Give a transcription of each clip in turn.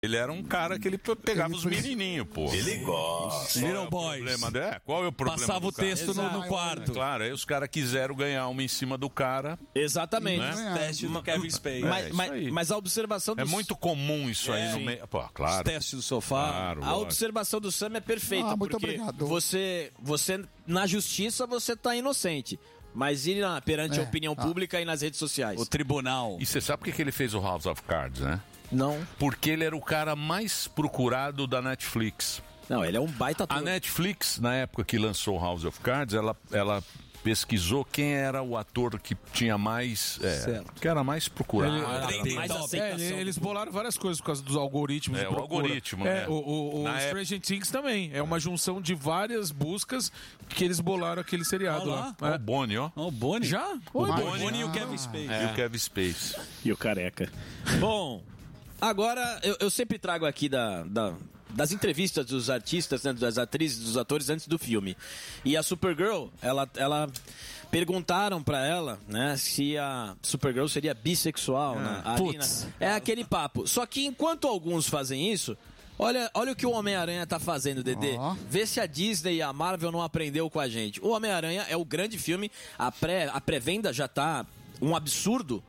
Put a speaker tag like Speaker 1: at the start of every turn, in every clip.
Speaker 1: Ele era um cara que ele pegava os menininhos, pô.
Speaker 2: Ele gosta.
Speaker 3: Little boys.
Speaker 1: Qual é o problema?
Speaker 3: Passava o texto no quarto.
Speaker 1: Claro, aí os caras quiseram ganhar uma em cima do cara.
Speaker 4: Exatamente.
Speaker 1: Né?
Speaker 3: Teste do Kevin Spacey.
Speaker 4: Mas a observação do
Speaker 1: É muito comum isso aí no meio. Pô, claro.
Speaker 3: Teste do sofá.
Speaker 1: Claro,
Speaker 4: A observação do Sam é perfeita,
Speaker 5: muito
Speaker 4: porque
Speaker 5: obrigado.
Speaker 4: você, na justiça, você tá inocente. Mas ir perante a opinião pública e nas redes sociais.
Speaker 3: O tribunal.
Speaker 1: E você sabe por que ele fez o House of Cards, né?
Speaker 4: Não.
Speaker 1: Porque ele era o cara mais procurado da Netflix.
Speaker 4: Não, ele é um baita ator.
Speaker 1: A Netflix, na época que lançou House of Cards, ela pesquisou quem era o ator que tinha mais... que era mais procurado.
Speaker 6: Eles bolaram várias coisas por causa dos algoritmos.
Speaker 1: O algoritmo, né?
Speaker 6: O Stranger Things também. É uma junção de várias buscas que eles bolaram aquele seriado lá.
Speaker 1: O Bonnie, ó.
Speaker 3: O Bonnie?
Speaker 6: Já?
Speaker 3: O Bonnie e o Kevin Spacey.
Speaker 1: E o Kevin Spacey.
Speaker 4: E o careca. Bom, agora eu sempre trago aqui das entrevistas dos artistas, né, das atrizes, dos atores antes do filme. E a Supergirl, ela perguntaram pra ela, né, se a Supergirl seria bissexual, né? É aquele papo. Só que enquanto alguns fazem isso, olha o que o Homem-Aranha tá fazendo, Dedê. Vê se a Disney e a Marvel não aprendeu com a gente. O Homem-Aranha é o grande filme, a pré-venda já tá um absurdo.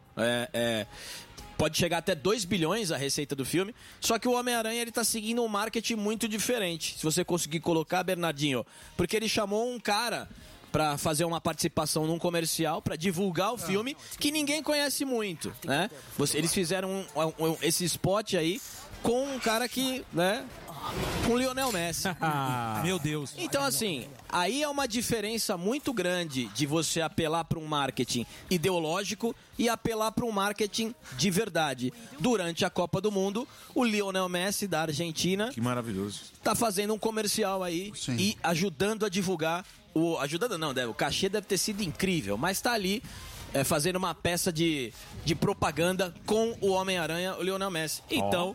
Speaker 4: Pode chegar até 2 bilhões a receita do filme. Só que o Homem-Aranha, ele tá seguindo um marketing muito diferente. Se você conseguir colocar, Bernardinho. Porque ele chamou um cara pra fazer uma participação num comercial, pra divulgar o filme, que ninguém conhece muito, né? Eles fizeram esse spot aí com um cara que, né... com o Lionel Messi.
Speaker 3: Meu Deus.
Speaker 4: Então, assim, aí é uma diferença muito grande de você apelar para um marketing ideológico e apelar para um marketing de verdade. Durante a Copa do Mundo, o Lionel Messi, da Argentina...
Speaker 6: Que maravilhoso.
Speaker 4: Tá fazendo um comercial aí e ajudando a divulgar... o cachê deve ter sido incrível, mas tá ali... fazendo uma peça de propaganda com o Homem-Aranha, o Lionel Messi. Então,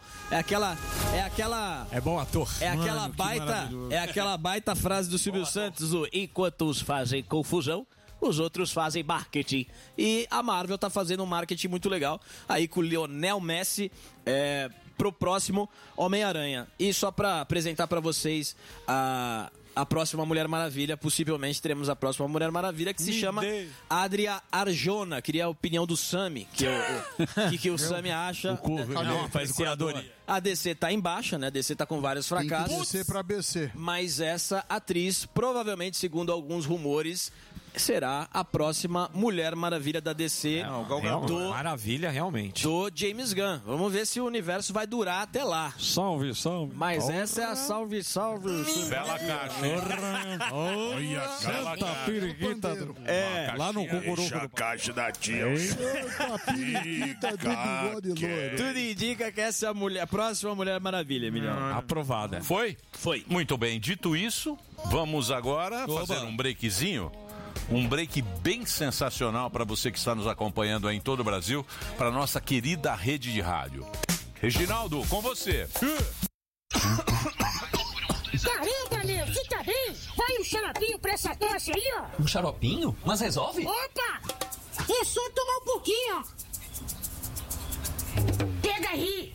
Speaker 3: É bom ator.
Speaker 4: Aquela baita frase do Silvio Santos, enquanto uns fazem confusão, os outros fazem marketing. E a Marvel tá fazendo um marketing muito legal aí com o Lionel Messi pro próximo Homem-Aranha. E só pra apresentar pra vocês a próxima Mulher Maravilha, possivelmente teremos a próxima Mulher Maravilha, que se chama Adria Arjona. Queria a opinião do Sami, que o Sami acha.
Speaker 3: Faz curadoria.
Speaker 4: A DC tá em baixa, né? A DC tá com vários fracassos.
Speaker 5: Tem que descer pra BC.
Speaker 4: Mas essa atriz, provavelmente, segundo alguns rumores, será a próxima Mulher Maravilha da DC.
Speaker 3: Maravilha, realmente.
Speaker 4: Do James Gunn. Vamos ver se o universo vai durar até lá.
Speaker 3: Salve.
Speaker 4: Mas essa é a salve.
Speaker 1: Bela caixa.
Speaker 5: Olha,
Speaker 3: Santa periquita.
Speaker 1: Lá no
Speaker 2: A caixa da tia.
Speaker 5: periquita do bigode loiro.
Speaker 4: Tudo indica que essa é a próxima Mulher Maravilha, Emiliano.
Speaker 3: Aprovada.
Speaker 1: Foi?
Speaker 4: Foi.
Speaker 1: Muito bem. Dito isso, vamos agora fazer um breakzinho. Um break bem sensacional para você que está nos acompanhando aí em todo o Brasil, para nossa querida rede de rádio. Reginaldo, com você.
Speaker 7: Caramba, meu, você tá bem? Vai um xaropinho pra essa tosse aí, ó.
Speaker 8: Um xaropinho? Mas resolve?
Speaker 7: Opa! É só tomar um pouquinho, ó. Pega aí.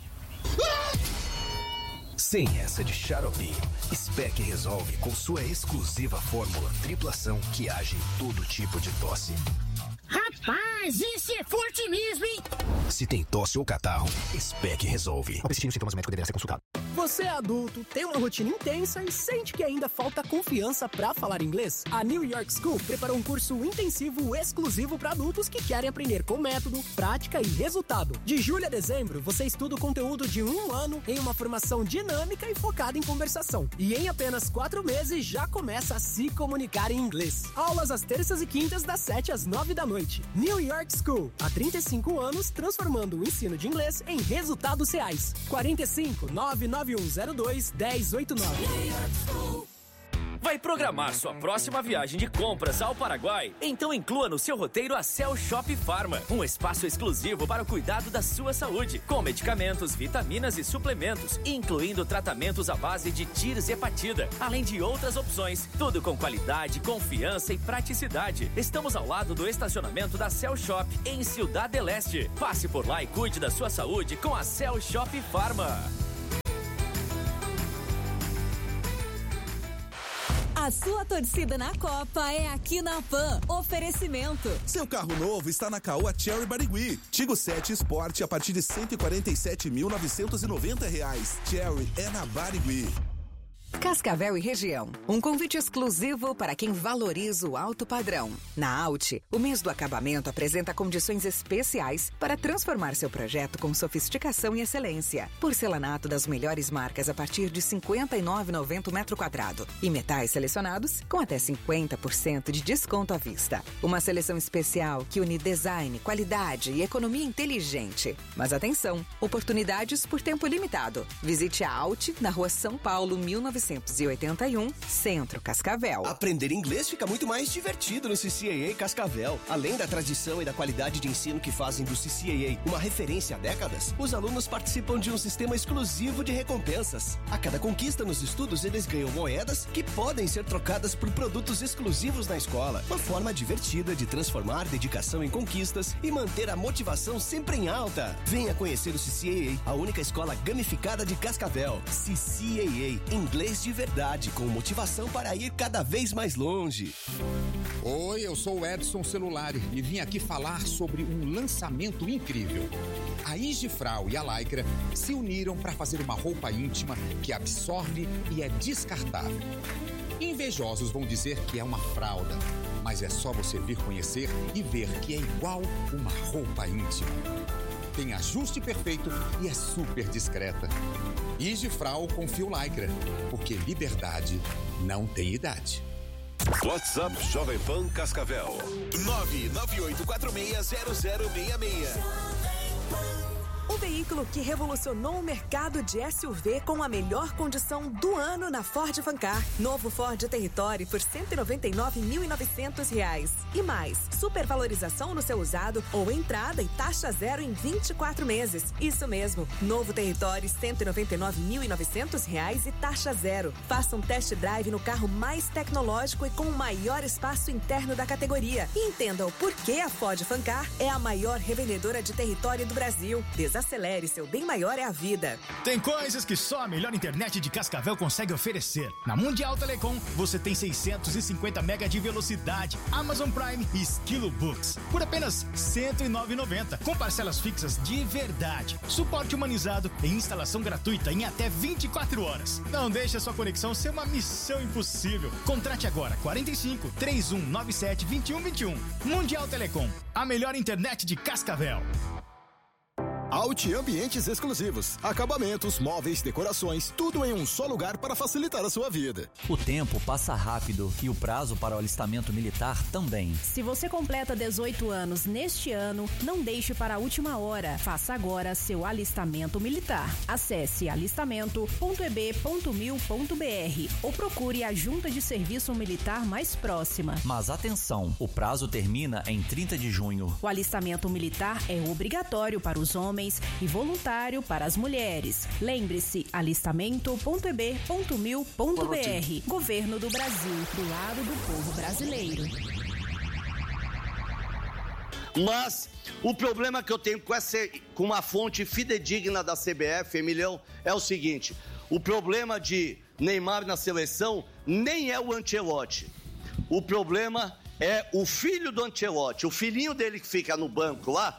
Speaker 9: Sem essa de xarope, Spec resolve com sua exclusiva fórmula triplação que age em todo tipo de tosse.
Speaker 7: Rapaz, esse é forte mesmo, hein?
Speaker 9: Se tem tosse ou catarro, Spec resolve. Ao persistir nos sintomas, o médico deverá ser consultado.
Speaker 10: Você é adulto, tem uma rotina intensa e sente que ainda falta confiança pra falar inglês? A New York School preparou um curso intensivo exclusivo para adultos que querem aprender com método, prática e resultado. De julho a dezembro, você estuda o conteúdo de 1 ano em uma formação dinâmica e focada em conversação. E em apenas 4 meses já começa a se comunicar em inglês. Aulas às terças e quintas das 7 às 9 da noite. New York School, há 35 anos transformando o ensino de inglês em resultados reais. 45 99102 1089.
Speaker 8: Vai programar sua próxima viagem de compras ao Paraguai? Então inclua no seu roteiro a Cell Shop Pharma, um espaço exclusivo para o cuidado da sua saúde, com medicamentos, vitaminas e suplementos, incluindo tratamentos à base de tirzepatida, além de outras opções, tudo com qualidade, confiança e praticidade. Estamos ao lado do estacionamento da Cell Shop, em Ciudad del Este. Passe por lá e cuide da sua saúde com a Cell Shop Pharma.
Speaker 11: A sua torcida na Copa é aqui na Pan. Oferecimento.
Speaker 12: Seu carro novo está na Caoa Chery Barigui. Tigo 7 Sport a partir de R$ 147.990. Chery é na Barigui.
Speaker 13: Cascavel e região. Um convite exclusivo para quem valoriza o alto padrão. Na Alt, o mês do acabamento apresenta condições especiais para transformar seu projeto com sofisticação e excelência. Porcelanato das melhores marcas a partir de R$ 59,90 o metro quadrado. E metais selecionados com até 50% de desconto à vista. Uma seleção especial que une design, qualidade e economia inteligente. Mas atenção, oportunidades por tempo limitado. Visite a Alt na Rua São Paulo, 1981, Centro Cascavel.
Speaker 14: Aprender inglês fica muito mais divertido no CCAA Cascavel. Além da tradição e da qualidade de ensino que fazem do CCAA uma referência há décadas, os alunos participam de um sistema exclusivo de recompensas. A cada conquista nos estudos, eles ganham moedas que podem ser trocadas por produtos exclusivos na escola. Uma forma divertida de transformar dedicação em conquistas e manter a motivação sempre em alta. Venha conhecer o CCAA, a única escola gamificada de Cascavel. CCAA, inglês de verdade, com motivação para ir cada vez mais longe.
Speaker 15: Oi, eu sou o Edson Celulari e vim aqui falar sobre um lançamento incrível. A Igifrau e a Lycra se uniram para fazer uma roupa íntima que absorve e é descartável. Invejosos vão dizer que é uma fralda, mas é só você vir conhecer e ver que é igual uma roupa íntima. Tem ajuste perfeito e é super discreta. Igifrau com fio Lycra, porque liberdade não tem idade.
Speaker 16: WhatsApp Jovem Pan Cascavel 998460066.
Speaker 17: O veículo que revolucionou o mercado de SUV com a melhor condição do ano na Ford Fancar. Novo Ford Territory por R$ 199.900. E mais, supervalorização no seu usado ou entrada e taxa zero em 24 meses. Isso mesmo, novo Territory R$ 199.900 e taxa zero. Faça um test drive no carro mais tecnológico e com o maior espaço interno da categoria. E entenda o porquê a Ford Fancar é a maior revendedora de Territory do Brasil. Desacelere, seu bem maior é a vida.
Speaker 18: Tem coisas que só a melhor internet de Cascavel consegue oferecer. Na Mundial Telecom, você tem 650 mega de velocidade, Amazon Prime e Esquilo Books. Por apenas R$ 109,90, com parcelas fixas de verdade. Suporte humanizado e instalação gratuita em até 24 horas. Não deixe a sua conexão ser uma missão impossível. Contrate agora 45 3197 2121. Mundial Telecom, a melhor internet de Cascavel.
Speaker 19: Alt Ambientes Exclusivos. Acabamentos, móveis, decorações, tudo em um só lugar para facilitar a sua vida.
Speaker 20: O tempo passa rápido e o prazo para o alistamento militar também.
Speaker 21: Se você completa 18 anos neste ano, não deixe para a última hora. Faça agora seu alistamento militar. Acesse alistamento.eb.mil.br ou procure a Junta de Serviço Militar mais próxima.
Speaker 20: Mas atenção, o prazo termina em 30 de junho.
Speaker 21: O alistamento militar é obrigatório para os homens e voluntário para as mulheres. Lembre-se, alistamento.eb.mil.br. Governo do Brasil, do lado do povo brasileiro.
Speaker 22: Mas o problema que eu tenho com uma fonte fidedigna da CBF, Emilhão, é o seguinte: o problema de Neymar na seleção nem é o Ancelotti. O problema é o filho do Ancelotti, o filhinho dele que fica no banco lá.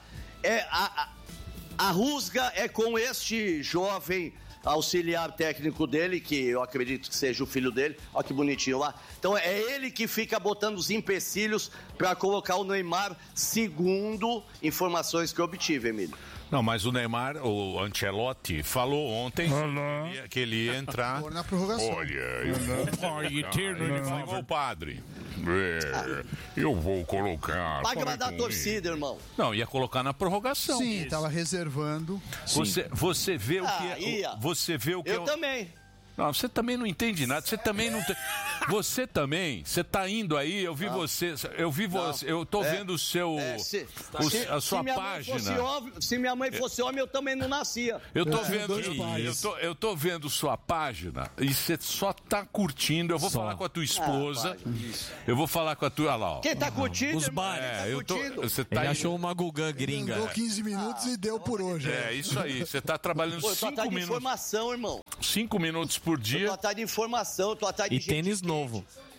Speaker 22: A rusga é com este jovem auxiliar técnico dele, que eu acredito que seja o filho dele. Olha que bonitinho lá. Então é ele que fica botando os empecilhos para colocar o Neymar, segundo informações que eu obtive, Emílio.
Speaker 1: Não, mas o Neymar, o Ancelotti, falou ontem que ele ia entrar
Speaker 5: na prorrogação.
Speaker 1: Olha, eu vou igual o padre. Eu vou colocar.
Speaker 22: Vai agradar a torcida, irmão.
Speaker 1: Não, ia colocar na prorrogação.
Speaker 5: Sim, tava reservando.
Speaker 1: Você vê o que é. Você vê o que
Speaker 22: eu também.
Speaker 1: Não, você também não entende nada, você também não tem... Você também, você tá indo aí, eu vi você, eu tô vendo o seu, a sua página.
Speaker 22: Se minha mãe fosse homem, eu também não nascia.
Speaker 1: Eu tô vendo sua página e você só tá curtindo, eu vou falar com a tua esposa, eu vou falar com a tua, olha lá, ó.
Speaker 22: Quem tá curtindo?
Speaker 3: Os bares.
Speaker 1: Ele
Speaker 3: achou uma Gugan gringa.
Speaker 5: Andou 15 minutos e deu por hoje.
Speaker 1: É, isso aí, você tá trabalhando 5 minutos.
Speaker 22: Informação, irmão.
Speaker 1: 5 minutos por dia.
Speaker 22: Eu tô atrás de informação, eu tô atrás de
Speaker 3: tênis novo.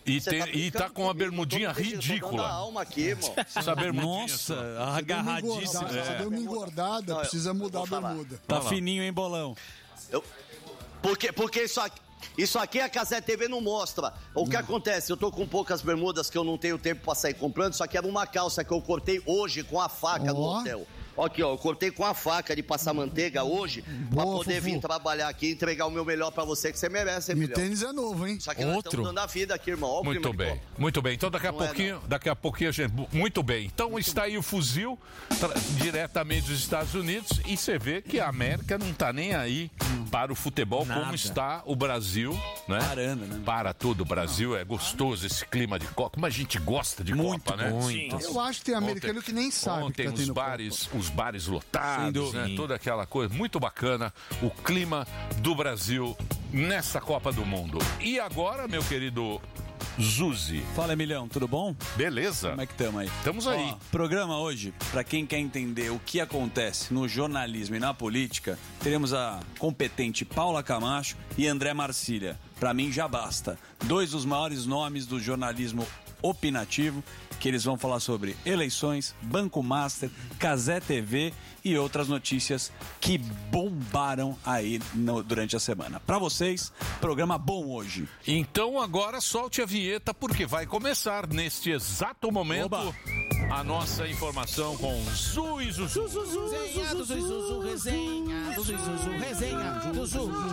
Speaker 1: E tá com uma bermudinha ridícula.
Speaker 22: Alma aqui, irmão.
Speaker 1: Essa bermudinha.
Speaker 3: Nossa, agarradíssima.
Speaker 5: Você deu uma engordada, precisa mudar a bermuda.
Speaker 3: Tá fininho, hein, Bolão?
Speaker 22: Porque isso aqui a Cazé TV não mostra. O que acontece? Eu tô com poucas bermudas que eu não tenho tempo pra sair comprando. Isso aqui era uma calça que eu cortei hoje com a faca no hotel. Aqui, ó, eu cortei com a faca de passar manteiga hoje pra poder vir trabalhar aqui e entregar o meu melhor pra você que você merece, Emilhão.
Speaker 5: E o tênis é novo, hein?
Speaker 22: Só que nós estamos dando a vida aqui, irmão. Ó,
Speaker 1: muito bem, muito bem. Então daqui a pouquinho a gente... Muito bem. Então está aí o fuzil diretamente dos Estados Unidos e você vê que a América não tá nem aí para o futebol como está o Brasil, né?
Speaker 3: Parando, né?
Speaker 1: Para tudo. O Brasil é gostoso esse clima de Copa. Como a gente gosta de Copa, né?
Speaker 5: Muito. Eu acho que tem americano que nem sabe.
Speaker 1: Ontem
Speaker 5: que tá
Speaker 1: os bares lotados, né? Toda aquela coisa muito bacana, o clima do Brasil nessa Copa do Mundo. E agora, meu querido Zuzi.
Speaker 3: Fala, Emilhão, tudo bom?
Speaker 1: Beleza.
Speaker 3: Como é que estamos aí?
Speaker 1: Estamos aí.
Speaker 3: Ó, programa hoje, para quem quer entender o que acontece no jornalismo e na política, teremos a competente Paula Camacho e André Marcília. Para mim já basta. 2 dos maiores nomes do jornalismo opinativo, que eles vão falar sobre eleições, Banco Master, Cazé TV e outras notícias que bombaram aí durante a semana. Para vocês, programa bom hoje.
Speaker 1: Então agora solte a vinheta, porque vai começar neste exato momento a nossa informação com Zu e Zuzu.
Speaker 2: Resenha do Zuzu, resenha do Zuzu, resenha do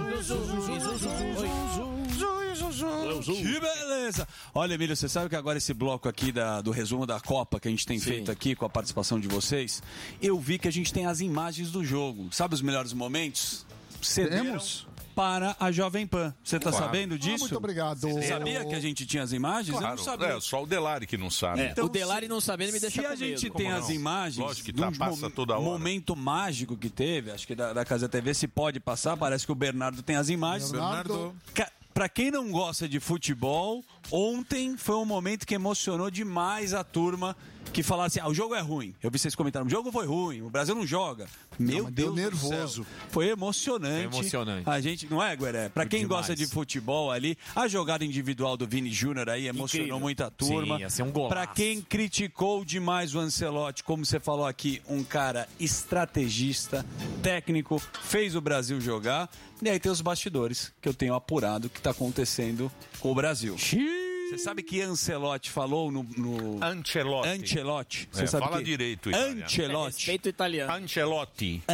Speaker 2: Zuzu.
Speaker 3: Que beleza! Olha, Emílio, você sabe que agora esse bloco aqui do resumo da Copa que a gente tem feito aqui com a participação de vocês, eu vi que a gente tem as imagens do jogo. Sabe os melhores momentos? Temos para a Jovem Pan. Você tá sabendo disso?
Speaker 5: Muito obrigado.
Speaker 3: Você sabia que a gente tinha as imagens?
Speaker 1: Claro,
Speaker 3: eu não sabia.
Speaker 1: Só o Delari que não sabe.
Speaker 4: Então, o Delari não sabendo me deixa com medo.
Speaker 3: Se a gente tem as imagens
Speaker 1: que passa toda hora.
Speaker 3: Momento mágico que teve, acho que da Cazé TV, se pode passar, parece que o Bernardo tem as imagens.
Speaker 5: Bernardo.
Speaker 3: Pra quem não gosta de futebol, ontem foi um momento que emocionou demais a turma que falava assim, o jogo é ruim. Eu vi vocês comentaram, o jogo foi ruim, o Brasil não joga. Meu Deus
Speaker 5: nervoso.
Speaker 3: Do céu. Foi emocionante. A gente, não é, Gueré? Pra quem gosta de futebol ali, a jogada individual do Vini Júnior aí emocionou muita turma.
Speaker 20: Sim, ia ser um golaço.
Speaker 3: Pra quem criticou demais o Ancelotti, como você falou aqui, um cara estrategista, técnico, fez o Brasil jogar. E aí tem os bastidores, que eu tenho apurado que tá acontecendo com o Brasil. Você sabe que Ancelotti falou no... Ancelotti. Você sabe
Speaker 1: fala
Speaker 3: que...
Speaker 1: direito, italiano.
Speaker 3: Ancelotti.
Speaker 4: Respeito italiano.
Speaker 1: Ancelotti.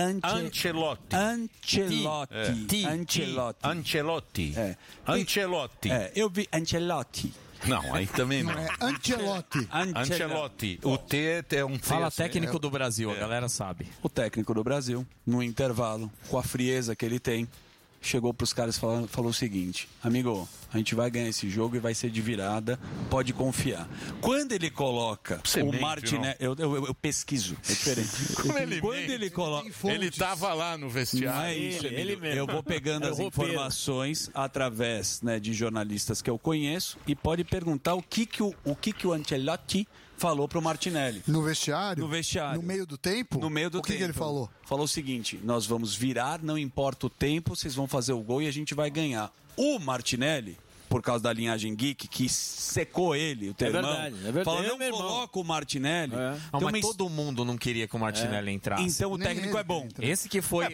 Speaker 1: Ancelotti.
Speaker 3: Eu vi Ancelotti.
Speaker 1: Não, aí também não.
Speaker 5: É
Speaker 1: Ancelotti. O T é um T.
Speaker 3: Fala técnico do Brasil, a galera sabe. O técnico do Brasil, no intervalo, com a frieza que ele tem, chegou pros caras e falou o seguinte: amigo, a gente vai ganhar esse jogo e vai ser de virada, pode confiar. Quando ele coloca o Martinelli, eu pesquiso, é diferente. Quando ele coloca,
Speaker 1: ele tava lá no vestiário.
Speaker 3: Não é isso, ele mesmo. Eu vou pegando as informações através, né, de jornalistas que eu conheço e pode perguntar o que o Ancelotti falou pro Martinelli.
Speaker 5: No vestiário?
Speaker 3: No vestiário.
Speaker 5: No meio do tempo?
Speaker 3: No meio do tempo.
Speaker 5: O que ele falou?
Speaker 3: Falou o seguinte: nós vamos virar, não importa o tempo, vocês vão fazer o gol e a gente vai ganhar. O Martinelli, por causa da linhagem geek, que secou ele, o teu irmão,
Speaker 4: é verdade.
Speaker 3: falou, não coloca o Martinelli.
Speaker 20: Mas todo mundo não queria que o Martinelli entrasse.
Speaker 3: Então o técnico é bom.
Speaker 20: Esse que foi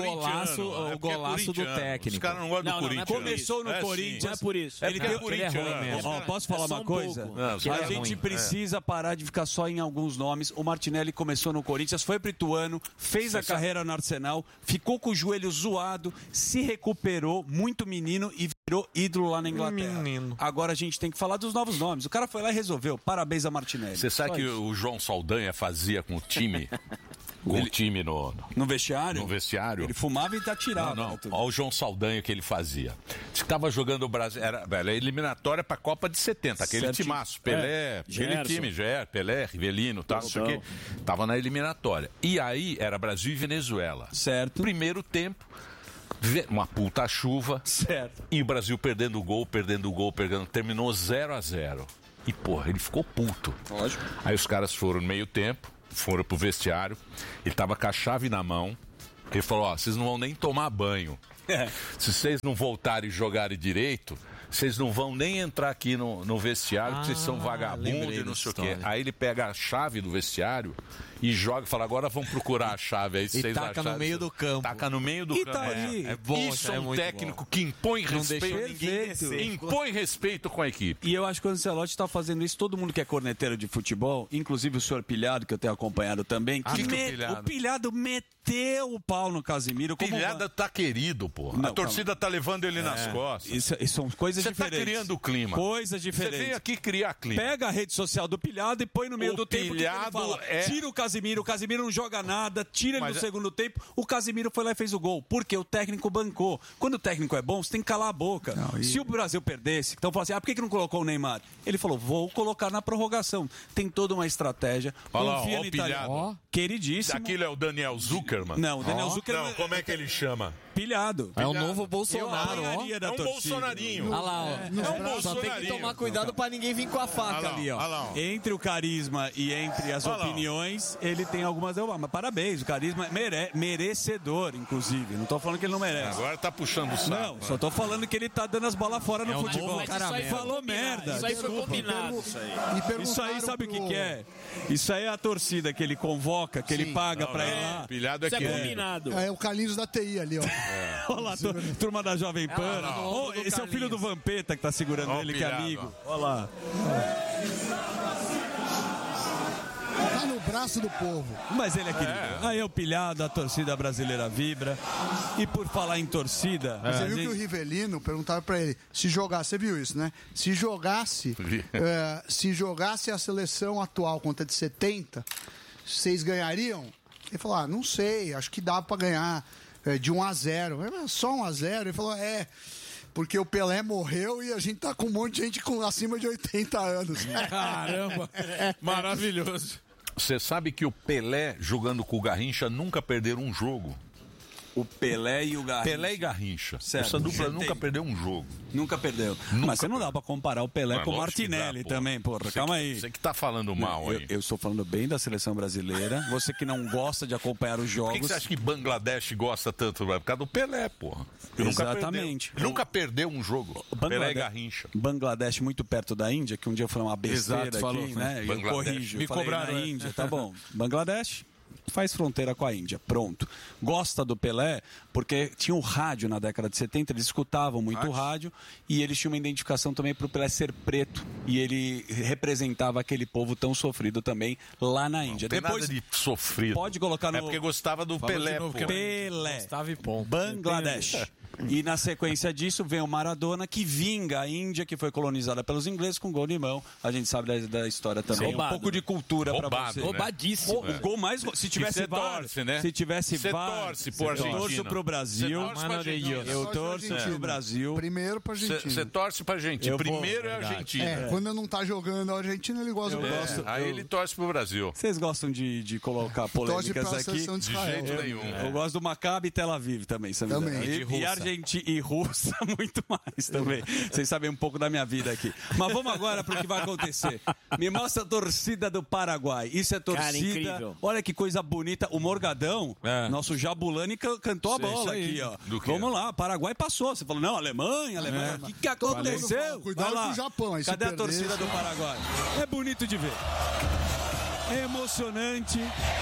Speaker 20: o golaço do técnico.
Speaker 1: Os caras não gostam do Corinthians.
Speaker 3: Começou no Corinthians.
Speaker 4: Não é por isso.
Speaker 3: Ele é ruim. Posso falar uma coisa? A gente precisa parar de ficar só em alguns nomes. O Martinelli começou no Corinthians, foi pro Ituano, fez a carreira no Arsenal, ficou com o joelho zoado, se recuperou, muito menino e virou ídolo lá na Inglaterra. Agora a gente tem que falar dos novos nomes. O cara foi lá e resolveu. Parabéns a Martinelli.
Speaker 1: Você sabe que o João Saldanha fazia com o time? O time no
Speaker 3: vestiário?
Speaker 1: No vestiário.
Speaker 3: Ele fumava e atirava.
Speaker 1: Não. Olha o João Saldanha que ele fazia. Estava jogando o Brasil. Era eliminatória para a Copa de 70. Aquele timaço. Pelé, aquele time. Pelé, Rivelino, tal, não sei o quê. Estava na eliminatória. E aí era Brasil e Venezuela.
Speaker 3: Certo.
Speaker 1: Primeiro tempo. Uma puta chuva.
Speaker 3: Certo.
Speaker 1: E o Brasil perdendo o gol. Terminou 0-0. E, porra, ele ficou puto.
Speaker 3: Lógico.
Speaker 1: Aí os caras foram no meio tempo, foram pro vestiário. Ele tava com a chave na mão. Ele falou, vocês não vão nem tomar banho. Se vocês não voltarem e jogarem direito, vocês não vão nem entrar aqui no vestiário, porque vocês são vagabundos e não sei o quê. Aí ele pega a chave do vestiário e joga e fala, agora vamos procurar a chave aí.
Speaker 2: E taca no meio do campo.
Speaker 1: Taca no meio do campo.
Speaker 2: Tá aí. É bom,
Speaker 1: isso é um
Speaker 2: muito
Speaker 1: técnico
Speaker 2: bom.
Speaker 1: que impõe
Speaker 2: Não
Speaker 1: respeito.
Speaker 2: deixa ninguém descer.
Speaker 1: Impõe respeito com a equipe.
Speaker 3: E eu acho que o Ancelotti está fazendo isso, todo mundo que é corneteiro de futebol, inclusive o senhor Pilhado, que eu tenho acompanhado também, o Pilhado meteu o pau no Casimiro.
Speaker 1: O Pilhado tá querido, pô. A torcida tá levando ele nas costas.
Speaker 3: Isso são coisas diferentes.
Speaker 1: Você tá criando o clima.
Speaker 3: Coisas diferentes.
Speaker 1: Você vem aqui criar clima.
Speaker 3: Pega a rede social do Pilhado e põe no meio do tempo.
Speaker 1: Pilhado
Speaker 3: fala, tira o Casimiro não joga nada, tira ele no segundo tempo. O Casimiro foi lá e fez o gol. Porque o técnico bancou. Quando o técnico é bom, você tem que calar a boca. Se o Brasil perdesse, então fala assim, por que não colocou o Neymar? Ele falou, vou colocar na prorrogação. Tem toda uma estratégia. Confia no italiano. Queridíssimo.
Speaker 1: Aquilo é o Daniel Zuckerman?
Speaker 3: Não, o Daniel Zuckerman...
Speaker 1: Não, como é que ele chama?
Speaker 3: Pilhado.
Speaker 2: É o novo Bolsonaro, ó.
Speaker 1: É um bolsonarinho.
Speaker 2: Olha lá, ó.
Speaker 1: É um bolsonarinho.
Speaker 2: Só tem que tomar cuidado pra ninguém vir com a faca ali, ó.
Speaker 3: Entre o carisma e entre as opiniões, ele tem algumas... Mas parabéns, o carisma é merecedor, inclusive. Não tô falando que ele não merece.
Speaker 1: Agora tá puxando o saco.
Speaker 3: Não, só tô falando que ele tá dando as bolas fora no futebol.
Speaker 4: Isso aí
Speaker 3: falou merda.
Speaker 4: Isso aí foi combinado.
Speaker 3: Isso aí sabe o que é? Isso aí é a torcida que ele convoca, que ele paga pra ir lá.
Speaker 1: Pilhado
Speaker 4: Isso é combinado.
Speaker 5: É o Carlinhos da TI ali, ó.
Speaker 3: Olha lá, turma da Jovem Pan. Esse é o filho do Vampeta que tá segurando ele, que é amigo. Olha lá.
Speaker 5: Tá no braço do povo.
Speaker 3: Mas ele é querido. Aí é o Pilhado, a torcida brasileira vibra. E por falar em torcida...
Speaker 5: Você viu que o Rivelino perguntava pra ele, se jogasse, você viu isso, né? Se jogasse a seleção atual contra a de 70, vocês ganhariam? Ele falou, não sei, acho que dá pra ganhar de 1-0. Só 1-0? Ele falou, porque o Pelé morreu e a gente tá com um monte de gente com acima de 80 anos.
Speaker 2: Caramba, maravilhoso.
Speaker 1: Você sabe que o Pelé, jogando com o Garrincha, nunca perderam um jogo.
Speaker 3: O Pelé e o Garrincha.
Speaker 1: Pelé e Garrincha.
Speaker 3: Certo.
Speaker 1: Essa dupla nunca perdeu um jogo.
Speaker 3: Nunca perdeu. Mas você não dá pra comparar o Pelé com o Martinelli também, porra. Calma aí.
Speaker 1: Você que tá falando mal aí.
Speaker 3: Eu estou falando bem da seleção brasileira. Você que não gosta de acompanhar os jogos.
Speaker 1: Por que você acha que Bangladesh gosta tanto? Por causa do Pelé, porra.
Speaker 3: Exatamente.
Speaker 1: Nunca perdeu um jogo. Pelé e Garrincha.
Speaker 3: Bangladesh muito perto da Índia, que um dia foi uma besteira.
Speaker 2: Exato, falou,
Speaker 3: aqui, né? Eu corrijo.
Speaker 2: Me cobraram
Speaker 3: na Índia, tá bom. Bangladesh faz fronteira com a Índia, pronto. Gosta do Pelé porque tinha o rádio na década de 70, eles escutavam muito o rádio e eles tinham uma identificação também para o Pelé ser preto e ele representava aquele povo tão sofrido também lá na Índia.
Speaker 1: Não tem
Speaker 3: depois
Speaker 1: nada de sofrido.
Speaker 3: Pode colocar no...
Speaker 1: É porque gostava do Pelé.
Speaker 3: Pelé.
Speaker 2: Gostava e ponto.
Speaker 3: Bangladesh. E na sequência disso vem o Maradona, que vinga a Índia, que foi colonizada pelos ingleses, com gol de mão. A gente sabe da história também.
Speaker 4: Roubado,
Speaker 3: um pouco de cultura pra
Speaker 1: roubado,
Speaker 3: você.
Speaker 1: Né?
Speaker 4: Roubadíssimo.
Speaker 3: O gol mais... Se tivesse VAR...
Speaker 1: Torce, né?
Speaker 3: Se tivesse
Speaker 1: Você
Speaker 3: VAR...
Speaker 1: torce pro Argentina.
Speaker 3: Eu torço pro Brasil.
Speaker 1: Eu
Speaker 3: torço pro Brasil.
Speaker 5: Primeiro pra Argentina.
Speaker 1: Você torce pra Argentina. Primeiro é a Argentina.
Speaker 5: Quando não tá jogando a Argentina, ele gosta do Brasil.
Speaker 1: Aí ele torce pro Brasil.
Speaker 3: Vocês gostam de colocar polêmicas aqui?
Speaker 5: De
Speaker 1: jeito nenhum.
Speaker 3: Eu gosto do Maccabi e Tel Aviv também. E Argentina e Rússia muito mais também. Vocês sabem um pouco da minha vida aqui. Mas vamos agora para o que vai acontecer. Me mostra a torcida do Paraguai. Isso é torcida.
Speaker 4: Cara, incrível.
Speaker 3: Olha que coisa bonita. O Morgadão, nosso Jabulani, cantou a bola aqui, ó. Vamos lá, Paraguai passou. Você falou, não, Alemanha. O que aconteceu?
Speaker 5: Cuidado com o Japão. Aí
Speaker 3: cadê a torcida do Paraguai? É bonito de ver. É emocionante.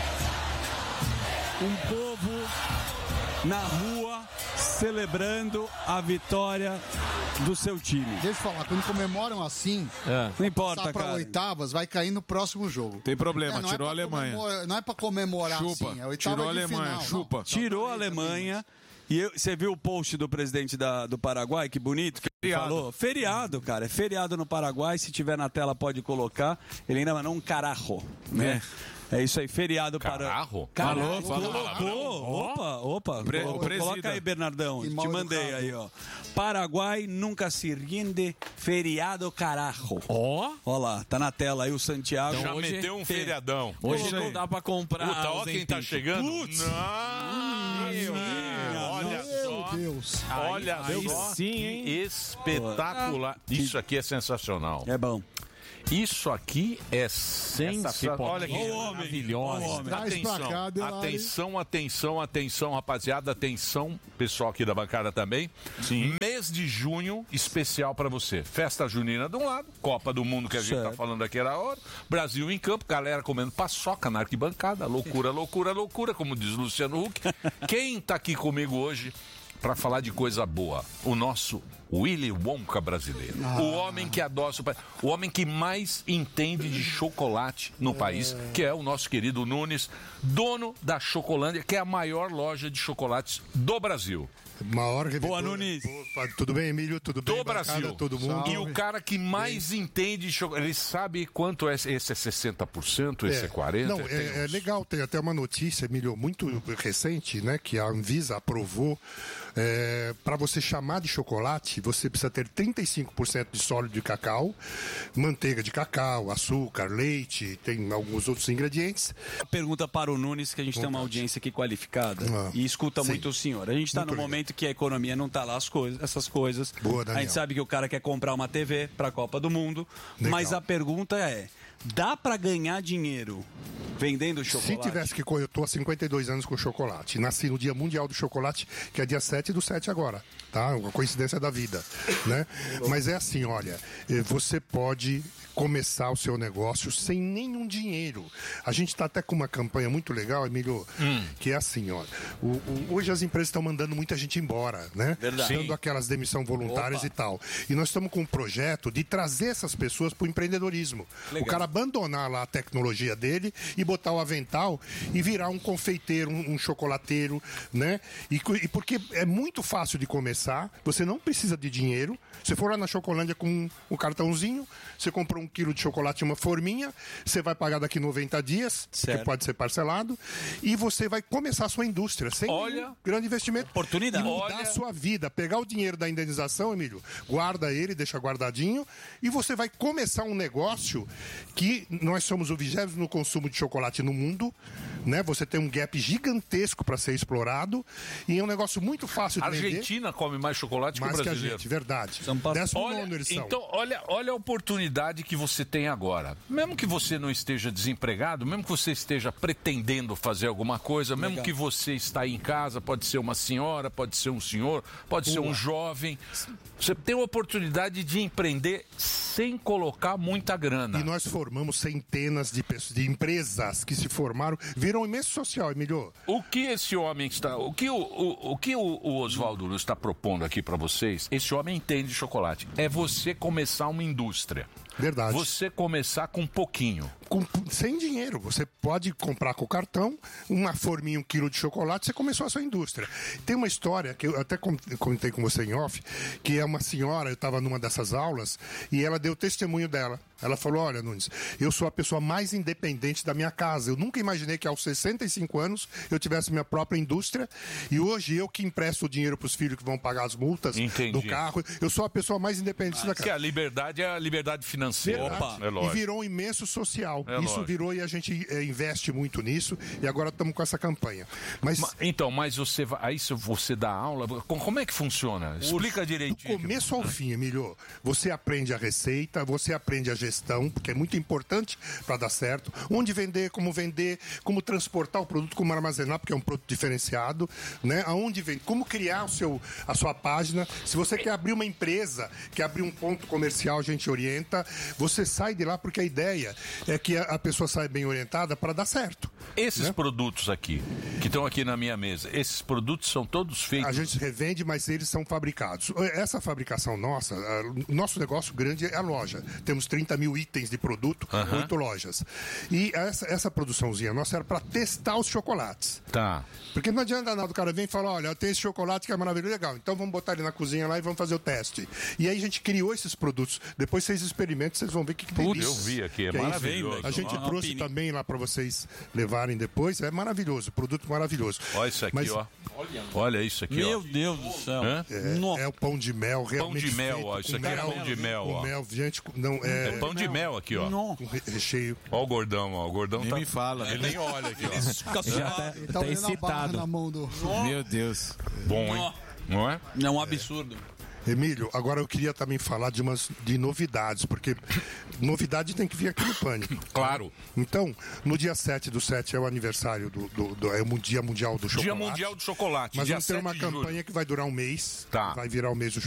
Speaker 3: Um povo na rua celebrando a vitória do seu time.
Speaker 5: Deixa eu falar, quando comemoram assim,
Speaker 3: não importa,
Speaker 5: passar pra
Speaker 3: cara.
Speaker 5: oitavas, vai cair no próximo jogo.
Speaker 2: Tem problema, tirou a Alemanha.
Speaker 5: Não é pra comemorar
Speaker 2: Chupa,
Speaker 5: assim, é oitava
Speaker 2: tirou a
Speaker 5: de
Speaker 2: Alemanha,
Speaker 5: final.
Speaker 2: chupa.
Speaker 5: Não.
Speaker 3: Tirou a Alemanha. E você viu o post do presidente do Paraguai? Que bonito que ele falou. Feriado, cara. É feriado no Paraguai. Se tiver na tela, pode colocar. Ele ainda mandou um carajo, né? É isso aí, feriado para...
Speaker 1: Carajo?
Speaker 3: Colocou. Opa. Coloca aí, Bernardão. Te mandei aí, ó. Paraguai nunca se rinde, feriado carajo. Ó lá, tá na tela aí o Santiago.
Speaker 1: Já meteu um feriadão.
Speaker 2: Hoje não dá pra comprar.
Speaker 1: Puta, ó quem tá chegando.
Speaker 5: Olha
Speaker 1: só,
Speaker 2: sim, hein?
Speaker 1: espetacular. Isso aqui é sensacional.
Speaker 3: É bom.
Speaker 1: Isso aqui é sensacional. Olha que
Speaker 6: maravilhosa.
Speaker 1: Atenção, rapaziada. Atenção, pessoal aqui da bancada também. Sim. Mês de junho especial para você. Festa junina de um lado, Copa do Mundo que a gente tá falando aqui era a hora. Brasil em campo, galera comendo paçoca na arquibancada. Loucura, como diz Luciano Huck. Quem tá aqui comigo hoje para falar de coisa boa? O nosso Willy Wonka brasileiro. O homem que adoça, o homem que mais entende de chocolate no país, que é o nosso querido Nunes, dono da Chocolândia, que é a maior loja de chocolates do Brasil.
Speaker 6: Maior revedora.
Speaker 1: Boa, Nunes.
Speaker 6: Tudo bem, Emílio? Tudo bem?
Speaker 1: Do Brasil.
Speaker 6: Todo mundo.
Speaker 1: E o cara que mais entende de chocolate, ele sabe quanto é. Esse é 60%, esse é 40%.
Speaker 6: Não, é legal, tem até uma notícia, Emílio, muito recente, né, que a Anvisa aprovou. Para você chamar de chocolate, você precisa ter 35% de sólido de cacau, manteiga de cacau, açúcar, leite, tem alguns outros ingredientes.
Speaker 3: Pergunta para o Nunes, que a gente tem uma audiência aqui qualificada e escuta muito o senhor. A gente está no momento que a economia não está lá, essas coisas.
Speaker 6: Boa, Daniel.
Speaker 3: A gente sabe que o cara quer comprar uma TV para a Copa do Mundo, mas a pergunta é: dá para ganhar dinheiro vendendo chocolate?
Speaker 6: Se tivesse que... Eu estou há 52 anos com chocolate. Nasci no Dia Mundial do Chocolate, que é dia 7/7 agora. Tá? Uma coincidência da vida. Né? Mas é assim, olha, você pode começar o seu negócio sem nenhum dinheiro. A gente está até com uma campanha muito legal, Emílio, que é assim, olha. Hoje as empresas estão mandando muita gente embora, né?
Speaker 3: Verdade.
Speaker 6: Dando aquelas demissão voluntárias e tal. E nós estamos com um projeto de trazer essas pessoas para o empreendedorismo. Legal. O cara abandonar lá a tecnologia dele e botar o avental e virar um confeiteiro, um chocolateiro, né? E porque é muito fácil de começar, você não precisa de dinheiro. Você for lá na Chocolândia com um cartãozinho, você comprou 1 quilo de chocolate e uma forminha, você vai pagar daqui 90 dias, que pode ser parcelado, e você vai começar a sua indústria sem grande investimento.
Speaker 3: Oportunidade.
Speaker 6: E mudar a sua vida. Pegar o dinheiro da indenização, Emílio, guarda ele, deixa guardadinho, e você vai começar um negócio que nós somos o 20º no consumo de chocolate no mundo, né? Você tem um gap gigantesco para ser explorado, e é um negócio muito fácil de vender.
Speaker 1: A Argentina come mais chocolate que o brasileiro.
Speaker 6: Que a gente, verdade.
Speaker 1: Então, olha a oportunidade que você tem agora. Mesmo que você não esteja desempregado, mesmo que você esteja pretendendo fazer alguma coisa, mesmo que você está aí em casa, pode ser uma senhora, pode ser um senhor, pode ser um jovem. Você tem a oportunidade de empreender sem colocar muita grana.
Speaker 6: E nós formamos centenas de pessoas, de empresas que se formaram, viram um imenso social, Emílio.
Speaker 1: O que esse homem está... O que o Oswaldo Nunes está propondo aqui para vocês, esse homem entende de chocolate, é você começar uma indústria.
Speaker 6: Verdade.
Speaker 1: Você começar com um pouquinho.
Speaker 6: Sem dinheiro. Você pode comprar com o cartão, uma forminha, 1 quilo de chocolate, você começou a sua indústria. Tem uma história que eu até comentei com você em off, que é uma senhora, eu estava numa dessas aulas, e ela deu testemunho dela. Ela falou: olha, Nunes, eu sou a pessoa mais independente da minha casa. Eu nunca imaginei que aos 65 anos eu tivesse minha própria indústria, e hoje eu que empresto o dinheiro para os filhos que vão pagar as multas do carro. Eu sou a pessoa mais independente da casa.
Speaker 1: Que a liberdade é a liberdade financeira.
Speaker 6: E virou um imenso social. Isso virou, e a gente investe muito nisso, e agora estamos com essa campanha. Mas você dá aula, como é que funciona? Explica direitinho. Do começo ao fim, Emílio, você aprende a receita, você aprende a gestão, porque é muito importante para dar certo, onde vender, como transportar o produto, como armazenar, porque é um produto diferenciado, né? Aonde vende, como criar a sua página. Se você quer abrir uma empresa, quer abrir um ponto comercial, a gente orienta. Você sai de lá porque a ideia é que a pessoa saia bem orientada para dar certo.
Speaker 1: Esses produtos aqui, que estão aqui na minha mesa, esses produtos são todos feitos...
Speaker 6: A gente revende, mas eles são fabricados. Essa fabricação nossa, nosso negócio grande é a loja. Temos 30 mil itens de produto, 8 lojas. E essa produçãozinha nossa era para testar os chocolates.
Speaker 1: Tá.
Speaker 6: Porque não adianta nada, o cara vem e fala: olha, eu tenho esse chocolate que é maravilhoso, legal, então vamos botar ele na cozinha lá e vamos fazer o teste. E aí a gente criou esses produtos. Depois vocês experimentam, vocês vão ver o que tem
Speaker 1: isso. Eu vi aqui, é maravilhoso.
Speaker 6: A gente trouxe também lá para vocês levarem depois. É maravilhoso, produto maravilhoso.
Speaker 1: Olha isso aqui, ó. Olha isso aqui,
Speaker 3: Meu Deus do céu.
Speaker 6: É o pão de mel, realmente.
Speaker 1: Pão de mel, ó. Isso aqui é pão de mel, ó.
Speaker 6: Mel, gente, não,
Speaker 1: é pão de mel aqui, ó.
Speaker 6: Com recheio.
Speaker 1: Ó o gordão, ó. O gordão
Speaker 4: nem
Speaker 1: tá...
Speaker 4: me fala.
Speaker 1: Ele nem olha aqui, ó.
Speaker 4: Já tá excitado.
Speaker 5: Na mão do...
Speaker 4: Meu Deus.
Speaker 1: Bom, hein? Não é?
Speaker 3: É um absurdo.
Speaker 6: Emílio, agora eu queria também falar de novidades, porque novidade tem que vir aqui no Pânico.
Speaker 1: Claro.
Speaker 6: Então, no dia 7/7 é o aniversário é o Dia Mundial do Chocolate.
Speaker 1: Dia Mundial do Chocolate.
Speaker 6: Mas vamos ter uma campanha que vai durar um mês.
Speaker 1: Tá.
Speaker 6: Vai virar o mês do